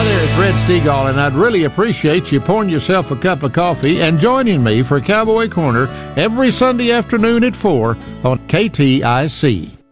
there, it's Red Stegall, and I'd really appreciate you pouring yourself a cup of coffee and joining me for Cowboy Corner every Sunday afternoon at 4 on KTIC.